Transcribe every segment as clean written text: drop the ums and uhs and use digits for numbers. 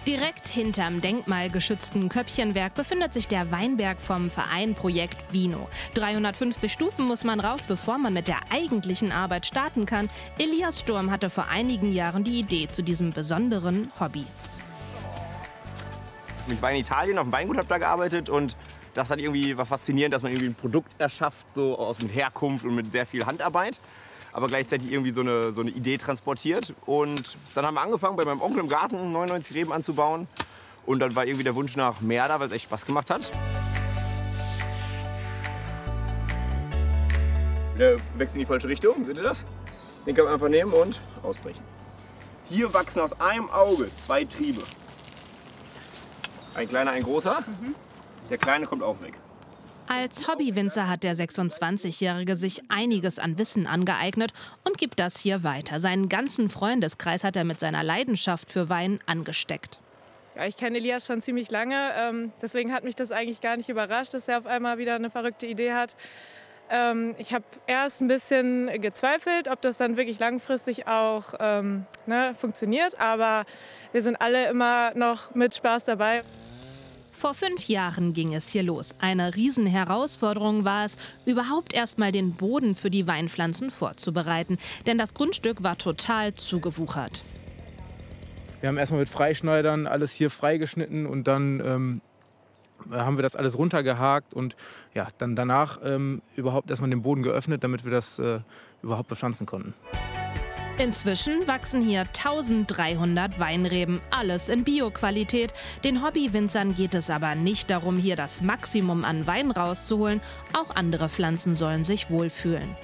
Direkt hinterm denkmalgeschützten Köppchenwerk befindet sich der Weinberg vom Verein Projekt Vino. 350 Stufen muss man rauf, bevor man mit der eigentlichen Arbeit starten kann. Elias Sturm hatte vor einigen Jahren die Idee zu diesem besonderen Hobby. Ich war in Italien, auf dem Weingut, habe da gearbeitet und das hat irgendwie, war faszinierend, dass man irgendwie ein Produkt erschafft, so aus mit Herkunft und mit sehr viel Handarbeit, aber gleichzeitig irgendwie so eine Idee transportiert. Und dann haben wir angefangen, bei meinem Onkel im Garten 99 Reben anzubauen. Und dann war irgendwie der Wunsch nach mehr da, weil es echt Spaß gemacht hat. Der wächst in die falsche Richtung, seht ihr das? Den kann man einfach nehmen und ausbrechen. Hier wachsen aus einem Auge 2 Triebe. Ein kleiner, ein großer. Der kleine kommt auch weg. Als Hobbywinzer hat der 26-Jährige sich einiges an Wissen angeeignet und gibt das hier weiter. Seinen ganzen Freundeskreis hat er mit seiner Leidenschaft für Wein angesteckt. Ja, ich kenne Elias schon ziemlich lange, deswegen hat mich das eigentlich gar nicht überrascht, dass er auf einmal wieder eine verrückte Idee hat. Ich habe erst ein bisschen gezweifelt, ob das dann wirklich langfristig auch funktioniert, aber wir sind alle immer noch mit Spaß dabei. Vor 5 Jahren ging es hier los. Eine Riesenherausforderung war es, überhaupt erst mal den Boden für die Weinpflanzen vorzubereiten. Denn das Grundstück war total zugewuchert. Wir haben erstmal mit Freischneidern alles hier freigeschnitten und dann haben wir das alles runtergehakt und ja, dann danach überhaupt erstmal den Boden geöffnet, damit wir das überhaupt bepflanzen konnten. Inzwischen wachsen hier 1300 Weinreben, alles in Bio-Qualität. Den Hobbywinzern geht es aber nicht darum, hier das Maximum an Wein rauszuholen. Auch andere Pflanzen sollen sich wohlfühlen.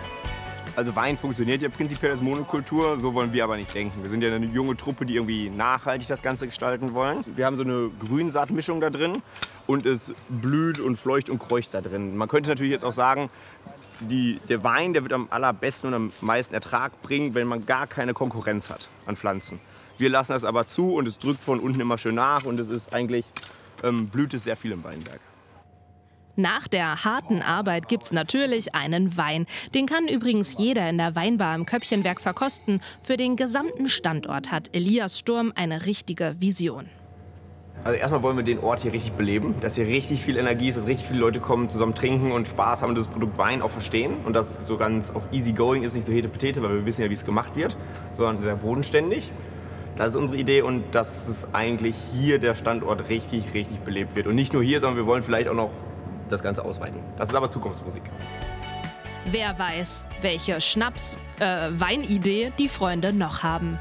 Also Wein funktioniert ja prinzipiell als Monokultur, so wollen wir aber nicht denken. Wir sind ja eine junge Truppe, die irgendwie nachhaltig das Ganze gestalten wollen. Wir haben so eine Grünsaatmischung da drin und es blüht und fleucht und kreucht da drin. Man könnte natürlich jetzt auch sagen, der Wein, der wird am allerbesten und am meisten Ertrag bringen, wenn man gar keine Konkurrenz hat an Pflanzen. Wir lassen das aber zu und es drückt von unten immer schön nach und es ist eigentlich, blüht es sehr viel im Weinberg. Nach der harten Arbeit gibt's natürlich einen Wein. Den kann übrigens jeder in der Weinbar im Köppchenwerk verkosten. Für den gesamten Standort hat Elias Sturm eine richtige Vision. Also erstmal wollen wir den Ort hier richtig beleben, dass hier richtig viel Energie ist, dass richtig viele Leute kommen, zusammen trinken und Spaß haben und das Produkt Wein auch verstehen. Und das so ganz auf easy going ist, nicht so Hetepetete, weil wir wissen ja, wie es gemacht wird, sondern sehr bodenständig. Das ist unsere Idee und dass es eigentlich hier der Standort richtig, richtig belebt wird. Und nicht nur hier, sondern wir wollen vielleicht auch noch das Ganze ausweiten. Das ist aber Zukunftsmusik. Wer weiß, welche Weinidee die Freunde noch haben.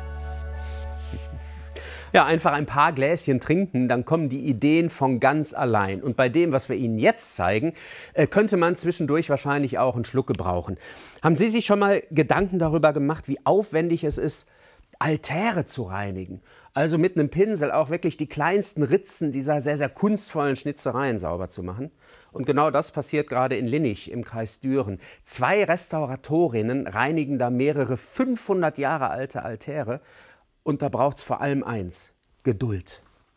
Ja, einfach ein paar Gläschen trinken, dann kommen die Ideen von ganz allein. Und bei dem, was wir Ihnen jetzt zeigen, könnte man zwischendurch wahrscheinlich auch einen Schluck gebrauchen. Haben Sie sich schon mal Gedanken darüber gemacht, wie aufwendig es ist, Altäre zu reinigen? Also mit einem Pinsel auch wirklich die kleinsten Ritzen dieser sehr, sehr kunstvollen Schnitzereien sauber zu machen. Und genau das passiert gerade in Linnich im Kreis Düren. 2 Restauratorinnen reinigen da mehrere 500 Jahre alte Altäre. Und da braucht es vor allem eins: Geduld.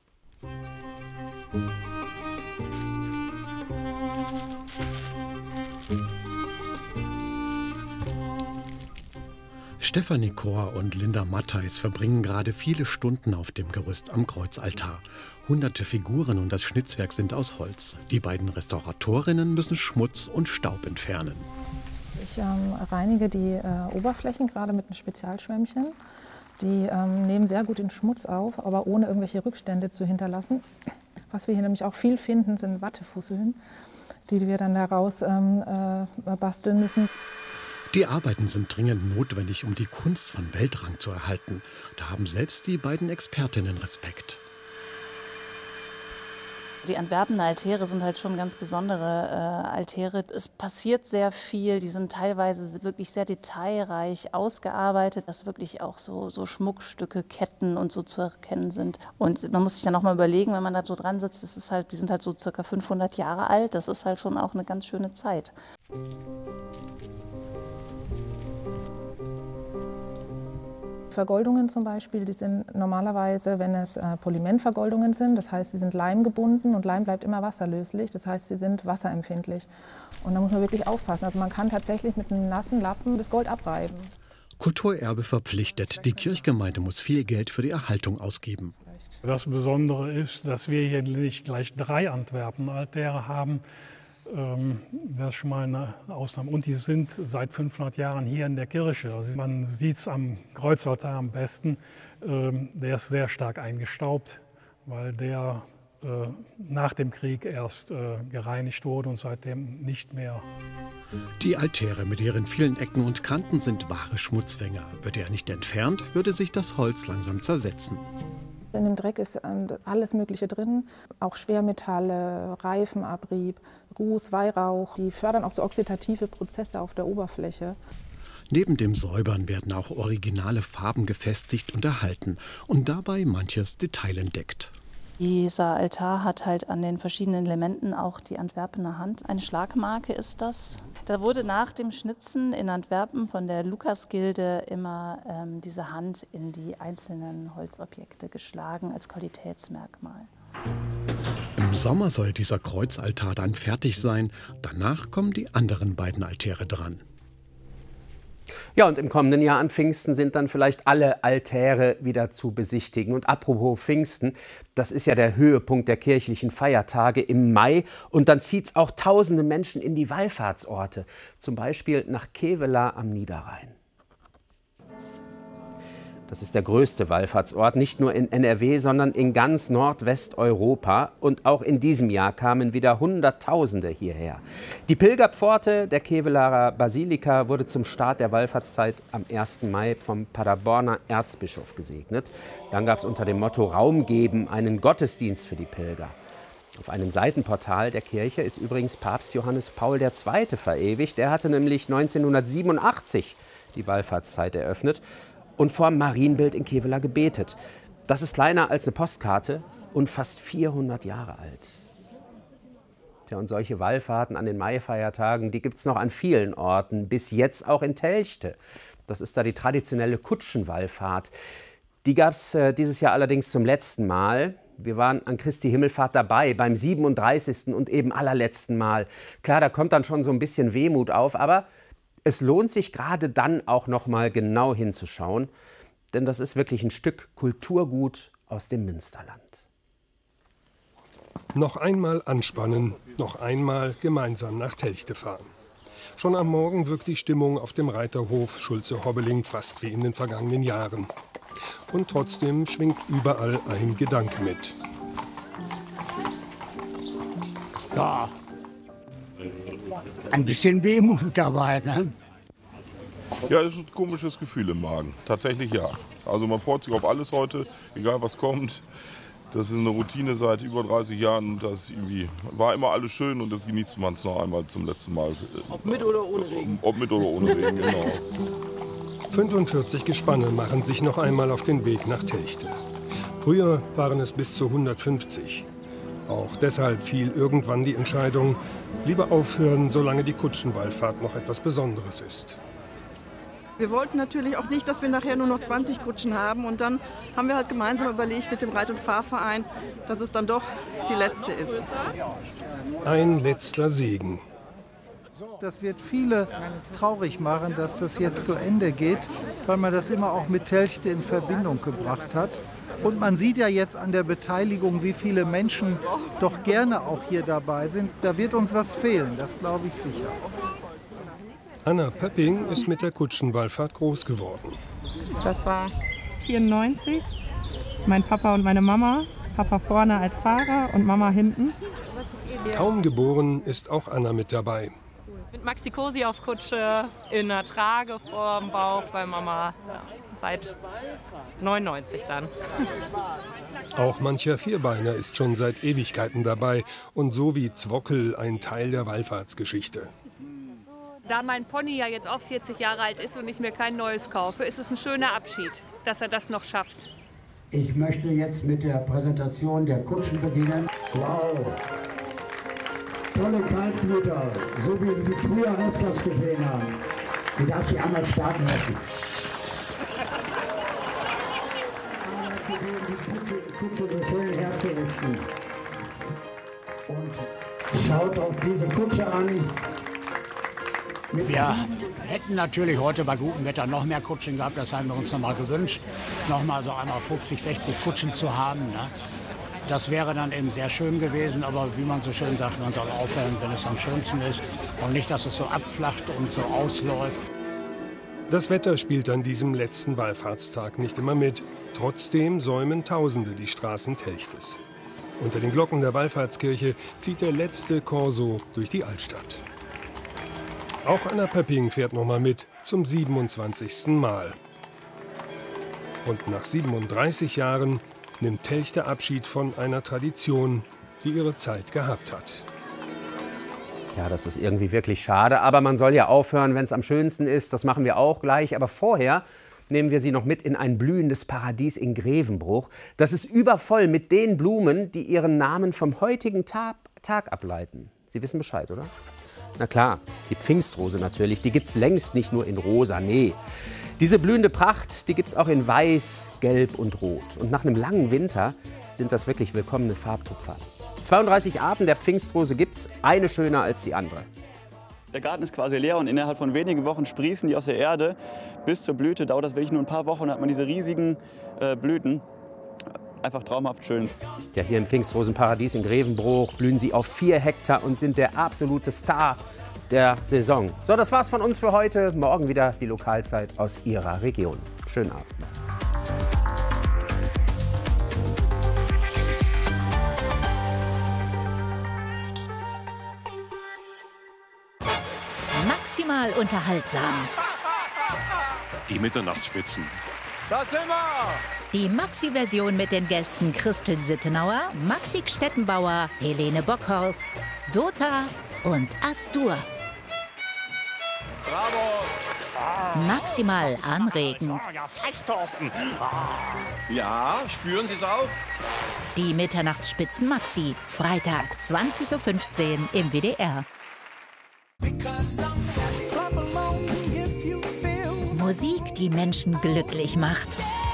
Stefanie Kor und Linda Mattheis verbringen gerade viele Stunden auf dem Gerüst am Kreuzaltar. Hunderte Figuren und das Schnitzwerk sind aus Holz. Die beiden Restauratorinnen müssen Schmutz und Staub entfernen. Ich reinige die Oberflächen gerade mit einem Spezialschwämmchen. Die nehmen sehr gut den Schmutz auf, aber ohne irgendwelche Rückstände zu hinterlassen. Was wir hier nämlich auch viel finden, sind Wattefusseln, die wir dann daraus basteln müssen. Die Arbeiten sind dringend notwendig, um die Kunst von Weltrang zu erhalten. Da haben selbst die beiden Expertinnen Respekt. Die Antwerpener Altäre sind halt schon ganz besondere Altäre. Es passiert sehr viel, die sind teilweise wirklich sehr detailreich ausgearbeitet, dass wirklich auch so Schmuckstücke, Ketten und so zu erkennen sind. Und man muss sich dann noch mal überlegen, wenn man da so dran sitzt, die sind halt so circa 500 Jahre alt. Das ist halt schon auch eine ganz schöne Zeit. Vergoldungen zum Beispiel, die sind normalerweise, wenn es Polymentvergoldungen sind, das heißt, sie sind leimgebunden und Leim bleibt immer wasserlöslich, das heißt, sie sind wasserempfindlich. Und da muss man wirklich aufpassen. Also man kann tatsächlich mit einem nassen Lappen das Gold abreiben. Kulturerbe verpflichtet. Die Kirchgemeinde muss viel Geld für die Erhaltung ausgeben. Das Besondere ist, dass wir hier nicht gleich 3 Antwerpen-Altäre haben. Das ist schon mal eine Ausnahme. Und die sind seit 500 Jahren hier in der Kirche. Also man sieht es am Kreuzaltar am besten. Der ist sehr stark eingestaubt, weil der nach dem Krieg erst gereinigt wurde und seitdem nicht mehr. Die Altäre mit ihren vielen Ecken und Kanten sind wahre Schmutzfänger. Wird er nicht entfernt, würde sich das Holz langsam zersetzen. In dem Dreck ist alles Mögliche drin, auch Schwermetalle, Reifenabrieb, Ruß, Weihrauch. Die fördern auch so oxidative Prozesse auf der Oberfläche. Neben dem Säubern werden auch originale Farben gefestigt und erhalten und dabei manches Detail entdeckt. Dieser Altar hat halt an den verschiedenen Elementen auch die Antwerpener Hand. Eine Schlagmarke ist das. Da wurde nach dem Schnitzen in Antwerpen von der Lukasgilde immer diese Hand in die einzelnen Holzobjekte geschlagen als Qualitätsmerkmal. Im Sommer soll dieser Kreuzaltar dann fertig sein. Danach kommen die anderen beiden Altäre dran. Ja, und im kommenden Jahr an Pfingsten sind dann vielleicht alle Altäre wieder zu besichtigen. Und apropos Pfingsten, das ist ja der Höhepunkt der kirchlichen Feiertage im Mai. Und dann zieht es auch tausende Menschen in die Wallfahrtsorte, zum Beispiel nach Kevela am Niederrhein. Das ist der größte Wallfahrtsort, nicht nur in NRW, sondern in ganz Nordwesteuropa. Und auch in diesem Jahr kamen wieder Hunderttausende hierher. Die Pilgerpforte der Kevelaer Basilika wurde zum Start der Wallfahrtszeit am 1. Mai vom Paderborner Erzbischof gesegnet. Dann gab es unter dem Motto Raum geben einen Gottesdienst für die Pilger. Auf einem Seitenportal der Kirche ist übrigens Papst Johannes Paul II. Verewigt. Der hatte nämlich 1987 die Wallfahrtszeit eröffnet und vor dem Marienbild in Kevela gebetet. Das ist kleiner als eine Postkarte und fast 400 Jahre alt. Tja, und solche Wallfahrten an den Maifeiertagen, die gibt es noch an vielen Orten, bis jetzt auch in Telchte. Das ist da die traditionelle Kutschenwallfahrt. Die gab es dieses Jahr allerdings zum letzten Mal. Wir waren an Christi Himmelfahrt dabei, beim 37. und eben allerletzten Mal. Klar, da kommt dann schon so ein bisschen Wehmut auf, aber es lohnt sich gerade dann auch noch mal genau hinzuschauen, denn das ist wirklich ein Stück Kulturgut aus dem Münsterland. Noch einmal anspannen, noch einmal gemeinsam nach Telchte fahren. Schon am Morgen wirkt die Stimmung auf dem Reiterhof Schulze-Hobbeling fast wie in den vergangenen Jahren. Und trotzdem schwingt überall ein Gedanke mit. Ja, ein bisschen Wehmut dabei, ne? Ja, es ist ein komisches Gefühl im Magen. Tatsächlich ja. Also man freut sich auf alles heute, egal was kommt. Das ist eine Routine seit über 30 Jahren. Das irgendwie war immer alles schön und jetzt genießt man es noch einmal zum letzten Mal. Ob mit oder ohne Regen? Ob mit oder ohne Regen, genau. 45 Gespanne machen sich noch einmal auf den Weg nach Telchte. Früher waren es bis zu 150. Auch deshalb fiel irgendwann die Entscheidung, lieber aufhören, solange die Kutschenwallfahrt noch etwas Besonderes ist. Wir wollten natürlich auch nicht, dass wir nachher nur noch 20 Kutschen haben. Und dann haben wir halt gemeinsam überlegt mit dem Reit- und Fahrverein, dass es dann doch die letzte ist. Ein letzter Segen. Das wird viele traurig machen, dass das jetzt zu Ende geht, weil man das immer auch mit Telchte in Verbindung gebracht hat. Und man sieht ja jetzt an der Beteiligung, wie viele Menschen doch gerne auch hier dabei sind. Da wird uns was fehlen, das glaube ich sicher. Anna Pöpping ist mit der Kutschenwallfahrt groß geworden. Das war 94. Mein Papa und meine Mama. Papa vorne als Fahrer und Mama hinten. Kaum geboren ist auch Anna mit dabei. Mit Maxi Cosi auf Kutsche, in der Trage vorm Bauch bei Mama. Ja, seit 99 dann. Auch mancher Vierbeiner ist schon seit Ewigkeiten dabei und so wie Zwockel ein Teil der Wallfahrtsgeschichte. Da mein Pony ja jetzt auch 40 Jahre alt ist und ich mir kein neues kaufe, ist es ein schöner Abschied, dass er das noch schafft. Ich möchte jetzt mit der Präsentation der Kutschen beginnen. Wow! Tolle Kaltblüter, so wie wir sie früher öfters gesehen haben. Die darf ich einmal starten lassen. Die Kutsche befehlen herzurichten. Und schaut auf diese Kutsche an. Wir hätten natürlich heute bei gutem Wetter noch mehr Kutschen gehabt, das haben wir uns noch mal gewünscht. Noch mal so einmal 50, 60 Kutschen zu haben. Ne? Das wäre dann eben sehr schön gewesen, aber wie man so schön sagt, man soll aufhören, wenn es am schönsten ist. Und nicht, dass es so abflacht und so ausläuft. Das Wetter spielt an diesem letzten Wallfahrtstag nicht immer mit. Trotzdem säumen Tausende die Straßen Telchtes. Unter den Glocken der Wallfahrtskirche zieht der letzte Corso durch die Altstadt. Auch Anna Pöpping fährt noch mal mit, zum 27. Mal. Und nach 37 Jahren nimmt Telchte Abschied von einer Tradition, die ihre Zeit gehabt hat. Ja, das ist irgendwie wirklich schade, aber man soll ja aufhören, wenn es am schönsten ist. Das machen wir auch gleich, aber vorher nehmen wir Sie noch mit in ein blühendes Paradies in Grevenbruch. Das ist übervoll mit den Blumen, die ihren Namen vom heutigen Tag ableiten. Sie wissen Bescheid, oder? Na klar, die Pfingstrose natürlich, die gibt's längst nicht nur in rosa, nee. Diese blühende Pracht, die gibt's auch in weiß, gelb und rot. Und nach einem langen Winter sind das wirklich willkommene Farbtupfer. 32 Arten der Pfingstrose gibt's, eine schöner als die andere. Der Garten ist quasi leer und innerhalb von wenigen Wochen sprießen die aus der Erde. Bis zur Blüte dauert das wirklich nur ein paar Wochen, dann hat man diese riesigen Blüten. Einfach traumhaft schön. Ja, hier im Pfingstrosenparadies in Grevenbruch blühen sie auf 4 Hektar und sind der absolute Star der Saison. So, das war's von uns für heute. Morgen wieder die Lokalzeit aus Ihrer Region. Schönen Abend. Maximal unterhaltsam. Die Mitternachtsspitzen. Da sind wir! Die Maxi-Version mit den Gästen Christel Sittenauer, Maxi Stettenbauer, Helene Bockhorst, Dota und Astur. Bravo! Maximal anregend. Ja, fast, Thorsten. Ja, spüren Sie es auch? Die Mitternachtsspitzen Maxi, Freitag 20:15 Uhr im WDR. Musik, die Menschen glücklich macht.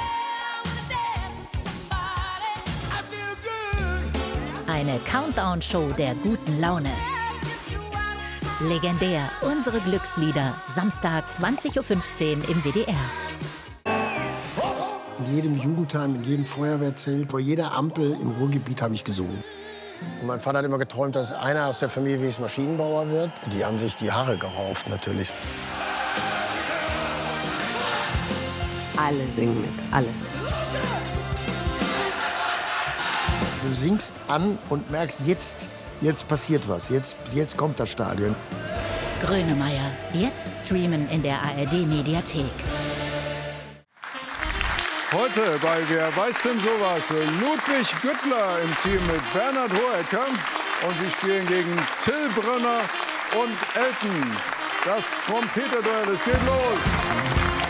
Eine Countdown-Show der guten Laune. Legendär, unsere Glückslieder, Samstag 20:15 Uhr im WDR. In jedem Jugendheim, in jedem Feuerwehrzelt, vor jeder Ampel im Ruhrgebiet habe ich gesungen. Und mein Vater hat immer geträumt, dass einer aus der Familie Maschinenbauer wird. Die haben sich die Haare gerauft, natürlich. Alle singen mit, alle. Du singst an und merkst, jetzt passiert was, jetzt kommt das Stadion. Grönemeyer, jetzt streamen in der ARD-Mediathek. Heute bei Wer weiß denn sowas? Ludwig Güttler im Team mit Bernhard Hohecker. Und sie spielen gegen Till Brönner und Elton. Das Trompeterduell, es geht los.